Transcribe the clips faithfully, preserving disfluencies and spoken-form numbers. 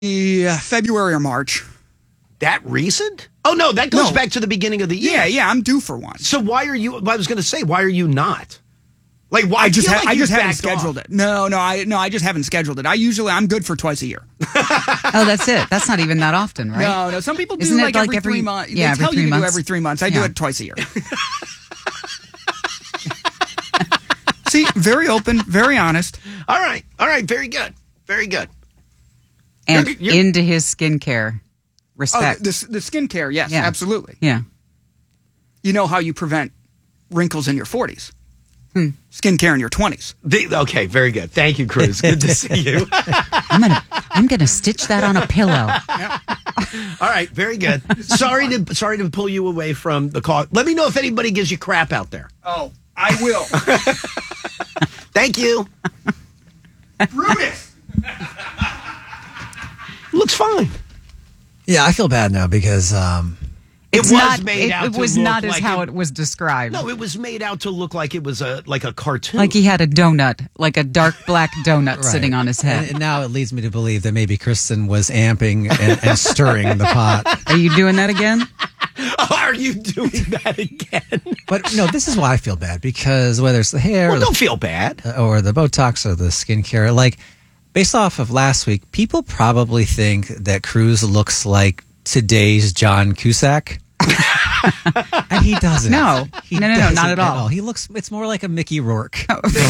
uh, February or March. That recent? Oh, no, that goes No. back to the beginning of the year. Yeah, yeah, I'm due for one. So why are you, I was going to say, why are you not? Like, why? I just, feel ha- like I you just haven't backed scheduled off. it. No, no, I no, I just haven't scheduled it. I usually, I'm good for twice a year. Oh, that's it. That's not even that often, right? No, no, some people do Isn't it like, like every, every- three months. yeah, they every tell three you to do months? every three months. I do Yeah. it twice a year. See, very open, very honest. All right, all right, very good, very good. And You're- you're- into his skincare. Oh, Respect. the, the, the skincare, yes, Yeah. absolutely. yeah. You know how you prevent wrinkles in your forties. Hmm. Skincare in your twenties. The, okay, very good. Thank you, Cruz. Good to see you. I'm gonna I'm gonna stitch that on a pillow. All right, very good. Sorry to sorry to pull you away from the call. Let me know if anybody gives you crap out there. Oh, I will. Thank you. Brutus! Looks fine. Yeah, I feel bad now because um, It It's was not, made it, out it to was look not as like how it- it was described. No, it was made out to look like it was a like a cartoon. Like he had a donut, like a dark black donut right. sitting on his head. And, and now it leads me to believe that maybe Kristen was amping and, and stirring the pot. Are you doing that again? Are you doing that again? But no, this is why I feel bad, because whether it's the hair Well, or, don't the, feel bad. or the Botox or the skincare, like based off of last week, people probably think that Cruz looks like today's John Cusack. And he doesn't. No. He No, no, no, doesn't not at all. He looks, it's more like a Mickey Rourke.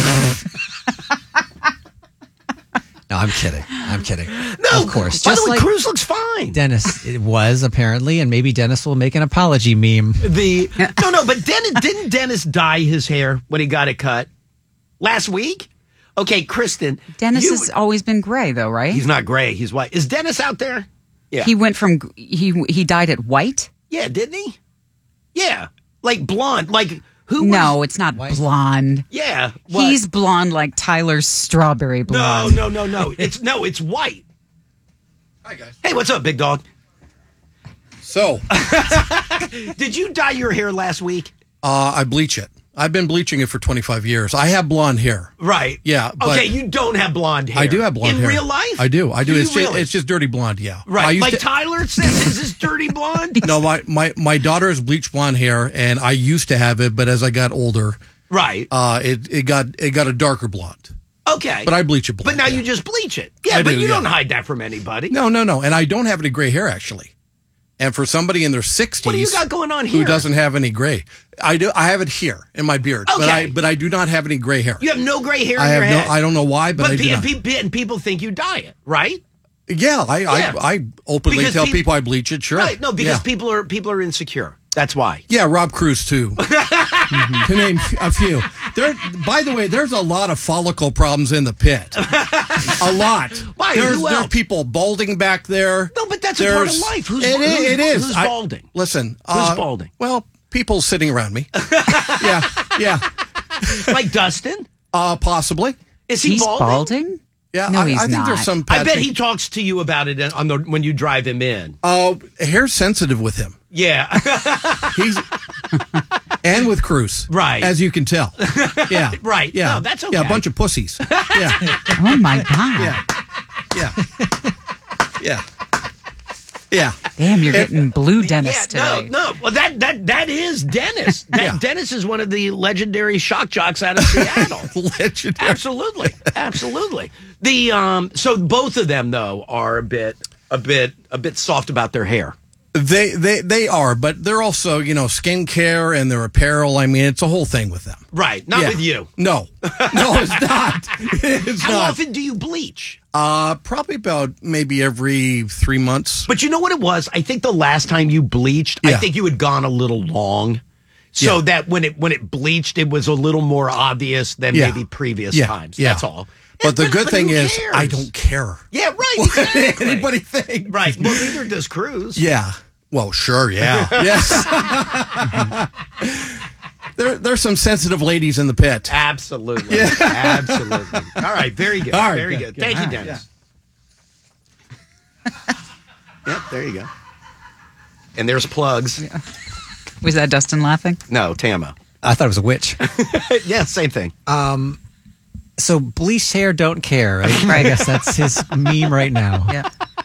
No, I'm kidding. I'm kidding. No, of course. By Just the way, like Cruz looks fine. Dennis it was apparently, and maybe Dennis will make an apology meme. The no, no, but Dennis didn't Dennis dye his hair when he got it cut last week? Okay, Kristen. Dennis you- has always been gray, though, right? He's not gray. He's white. Is Dennis out there? Yeah. He went from he he dyed it white. Yeah, didn't he? Yeah, like blonde. Like who? No, Was, it's not blonde. yeah. what? He's blonde like Tyler's strawberry no, blonde. no, no, no. It's no, it's white. Hi, guys. Hey, what's up, big dog? So, Did you dye your hair last week? uh, I bleach it. I've been bleaching it for twenty-five years. I have blonde hair. Right. Yeah, but- okay, you don't have blonde hair. I do have blonde in hair. real life. I do. I do. you it's, just, really? it's just dirty blonde, yeah. I right. used Like to- Tyler says, is this dirty blonde? No, my, my, my daughter has bleached blonde hair, and I used to have it, but as I got older, Right. uh, it, it got it got a darker blonde. Okay. But I bleach it blonde. But now yeah. you just bleach it. Yeah, I but do, you yeah. don't hide that from anybody. No, no, no. And I don't have any gray hair, actually. And for somebody in their sixties, What do you got going on who here? doesn't have any gray, I do. I have it here in my beard, but Okay. I but I do not have any gray hair. You have no gray hair I in have your no. head. I don't know why, but, But I do pe- not. pe- pe- and people think you dye it, right? Yeah, I, Yeah. I, I openly Because tell peop- people I bleach it. Sure, Right. No, because yeah. people are people are insecure. That's why. Yeah, Rob Cruz too. Mhm. To name a few. There. By the way, there's a lot of follicle problems in the pit. A lot. Why? There's, Who there's else? people balding back there. No, but that's a part of There's- life. Who's- it, who's- it is. who's I- balding? listen. Who's uh, balding? Well, people sitting around me. yeah. Yeah. Like Dustin? Uh, possibly. Is he He's balding? balding? Yeah. No, I, he's I think not. there's some. I bet patching- he talks to you about it on the when you drive him in. Uh, hair's sensitive with him. Yeah. He's and with Cruz, Right. As you can tell. Yeah, Right. Yeah, No, that's Yeah, okay. a bunch of pussies. Yeah, Oh my god! yeah, yeah, yeah, yeah. Damn, you're getting blue Dennis yeah, today. no, no. Well, that that that is Dennis. That, Yeah. Dennis is one of the legendary shock jocks out of Seattle. Legendary. Absolutely, absolutely. The um, so both of them though are a bit, a bit, a bit soft about their hair. They they they are, but they're also you know skincare and their apparel. I mean, it's a whole thing with them. Right, not Yeah. with you. No, no, it's not. It's How not. often do you bleach? Uh, probably about maybe every three months. But you know what it was? I think the last time you bleached, I Yeah. think you had gone a little long. So Yeah. that when it when it bleached, it was a little more obvious than Yeah. maybe previous Yeah. times. Yeah. That's all. But the good but thing who is, cares? I don't care. Yeah, right. What Exactly. anybody think? Right. Well, neither does Cruz. Yeah. Well, sure. Yeah. yes. there, there's some sensitive ladies in the pit. Absolutely. Absolutely. All right. Very good. All right, very good, good. good. Thank you, All right, Dennis. Yep. There you go. And there's plugs. Was that Dustin laughing? No, Tama. I thought it was a witch. Yeah, same thing. So bleached hair, don't care. Right? I guess that's his meme right now. Yeah.